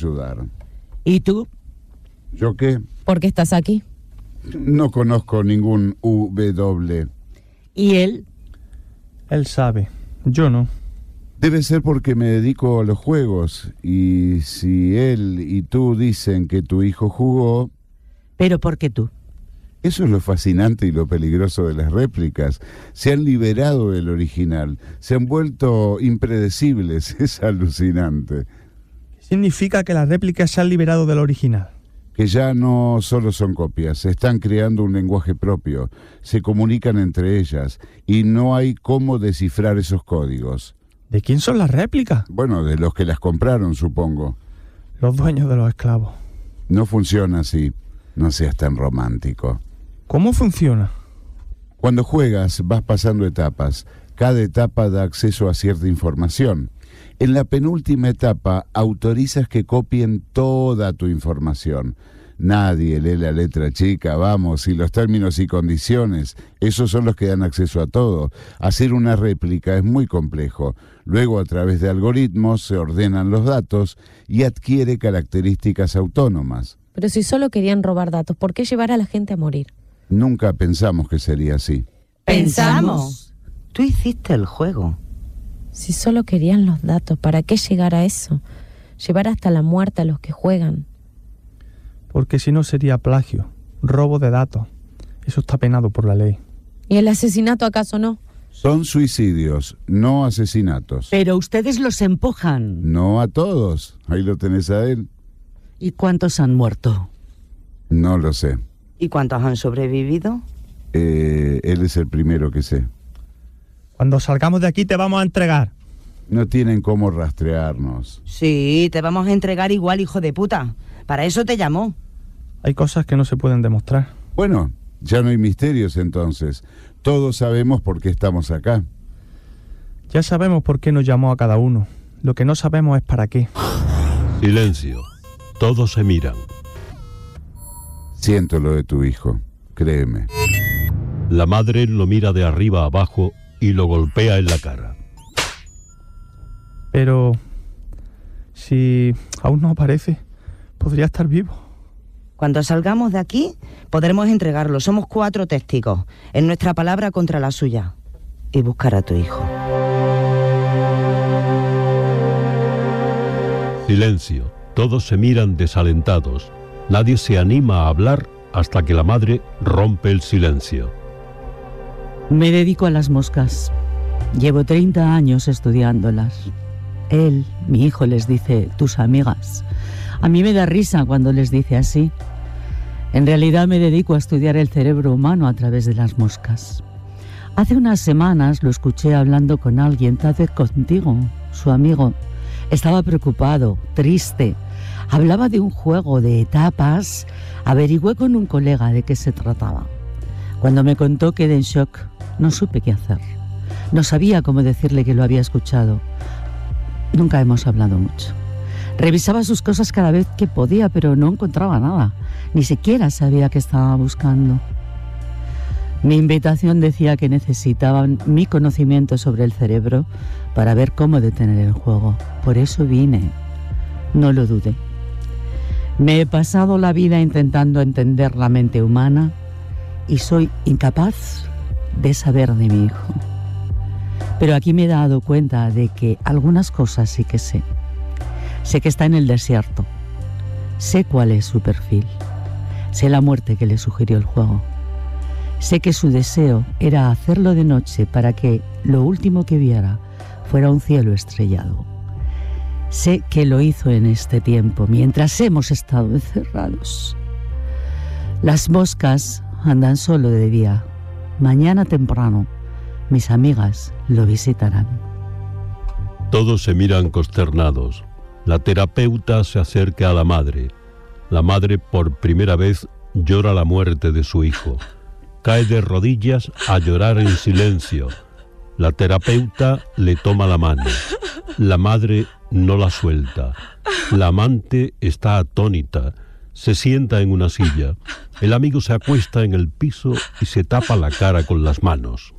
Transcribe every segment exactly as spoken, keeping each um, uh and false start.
ayudar. ¿Y tú? ¿Yo qué? ¿Por qué estás aquí? No conozco ningún W. ¿Y él? Él sabe, yo no. Debe ser porque me dedico a los juegos, y si él y tú dicen que tu hijo jugó... ¿Pero por qué tú? Eso es lo fascinante y lo peligroso de las réplicas. Se han liberado del original, se han vuelto impredecibles, es alucinante. ¿Qué significa que las réplicas se han liberado del original? Que ya no solo son copias, están creando un lenguaje propio, se comunican entre ellas, y no hay cómo descifrar esos códigos. ¿De quién son las réplicas? Bueno, de los que las compraron, supongo. Los dueños de los esclavos. No funciona así, no seas tan romántico. ¿Cómo funciona? Cuando juegas vas pasando etapas, cada etapa da acceso a cierta información. En la penúltima etapa autorizas que copien toda tu información. Nadie lee la letra chica, vamos, y los términos y condiciones, esos son los que dan acceso a todo. Hacer una réplica es muy complejo. Luego, a través de algoritmos, se ordenan los datos y adquiere características autónomas. Pero si solo querían robar datos, ¿por qué llevar a la gente a morir? Nunca pensamos que sería así. Pensamos. Tú hiciste el juego. Si solo querían los datos, ¿para qué llegar a eso? Llevar hasta la muerte a los que juegan. Porque si no sería plagio, robo de datos. Eso está penado por la ley. ¿Y el asesinato acaso no? Son suicidios, no asesinatos. Pero ustedes los empujan. No a todos. Ahí lo tenés a él. ¿Y cuántos han muerto? No lo sé. ¿Y cuántos han sobrevivido? Eh, él es el primero que sé. Cuando salgamos de aquí te vamos a entregar. No tienen cómo rastrearnos. Sí, te vamos a entregar igual, hijo de puta. Para eso te llamó. Hay cosas que no se pueden demostrar. Bueno, ya no hay misterios entonces. Todos sabemos por qué estamos acá. Ya sabemos por qué nos llamó a cada uno. Lo que no sabemos es para qué. Silencio. Todos se miran. Siento lo de tu hijo, créeme. La madre lo mira de arriba a abajo y lo golpea en la cara. Pero si aún no aparece, podría estar vivo. Cuando salgamos de aquí, podremos entregarlo. Somos cuatro testigos. En nuestra palabra contra la suya. Y buscar a tu hijo. Silencio. Todos se miran desalentados. Nadie se anima a hablar hasta que la madre rompe el silencio. Me dedico a las moscas. Llevo treinta años estudiándolas. Él, mi hijo, les dice tus amigas. A mí me da risa cuando les dice así. En realidad me dedico a estudiar el cerebro humano a través de las moscas. Hace unas semanas lo escuché hablando con alguien, tal vez contigo, su amigo. Estaba preocupado, triste. Hablaba de un juego de etapas. Averigüé con un colega de qué se trataba. Cuando me contó quedé en shock. No supe qué hacer. No sabía cómo decirle que lo había escuchado. Nunca hemos hablado mucho. Revisaba sus cosas cada vez que podía, pero no encontraba nada. Ni siquiera sabía qué estaba buscando. Mi invitación decía que necesitaban mi conocimiento sobre el cerebro para ver cómo detener el juego. Por eso vine. No lo dudé. Me he pasado la vida intentando entender la mente humana y soy incapaz de saber de mi hijo. Pero aquí me he dado cuenta de que algunas cosas sí que sé. Sé que está en el desierto. Sé cuál es su perfil. Sé la muerte que le sugirió el juego. Sé que su deseo era hacerlo de noche para que lo último que viera fuera un cielo estrellado. Sé que lo hizo en este tiempo, mientras hemos estado encerrados. Las moscas andan solo de día. Mañana temprano, mis amigas lo visitarán. Todos se miran consternados. La terapeuta se acerca a la madre. La madre por primera vez llora la muerte de su hijo. Cae de rodillas a llorar en silencio. La terapeuta le toma la mano. La madre no la suelta. La amante está atónita. Se sienta en una silla. El amigo se acuesta en el piso y se tapa la cara con las manos.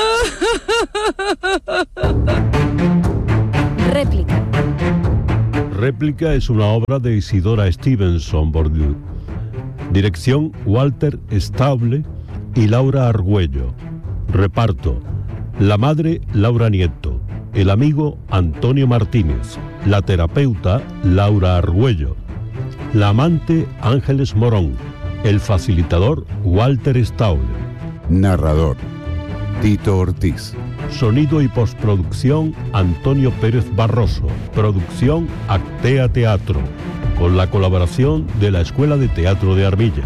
Réplica. Réplica es una obra de Isidora Stevenson Bourdieu. Dirección Walter Stable y Laura Argüello. Reparto: la madre Laura Nieto, el amigo Antonio Martínez, la terapeuta Laura Argüello, la amante Ángeles Morón, el facilitador Walter Stable. Narrador: Tito Ortiz. Sonido y postproducción Antonio Pérez Barroso. Producción Actea Teatro, con la colaboración de la Escuela de Teatro de Armilla.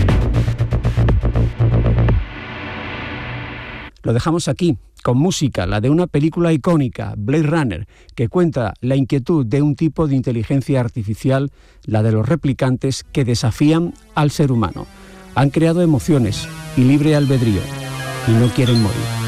Lo dejamos aquí, con música, la de una película icónica, Blade Runner, que cuenta la inquietud de un tipo de inteligencia artificial, la de los replicantes, que desafían al ser humano. Han creado emociones y libre albedrío, y no quieren morir.